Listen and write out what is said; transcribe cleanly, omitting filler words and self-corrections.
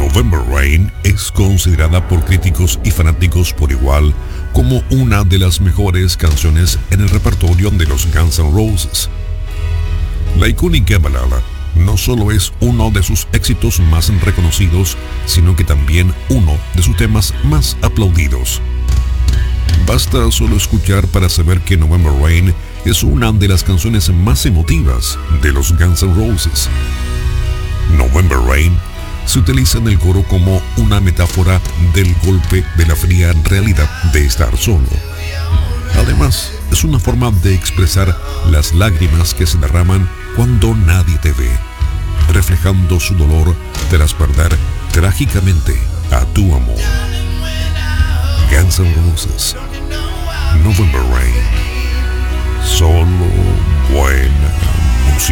November Rain es considerada por críticos y fanáticos por igual como una de las mejores canciones en el repertorio de los Guns N' Roses. La icónica balada no solo es uno de sus éxitos más reconocidos, sino que también uno de sus temas más aplaudidos. Basta solo escuchar para saber que November Rain es una de las canciones más emotivas de los Guns N' Roses. November Rain se utiliza en el coro como una metáfora del golpe de la fría realidad de estar solo. Además, es una forma de expresar las lágrimas que se derraman cuando nadie te ve, reflejando su dolor tras perder trágicamente a tu amor. Guns N' Roses, November Rain, solo buena música.